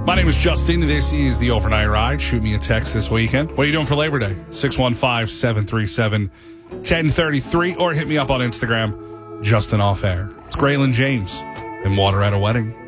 My name is Justin. This is the Overnight Ride. Shoot me a text this weekend. What are you doing for Labor Day? 615-737-1033 or hit me up on Instagram, Justin Off Air. It's Graylin James and Water at a Wedding.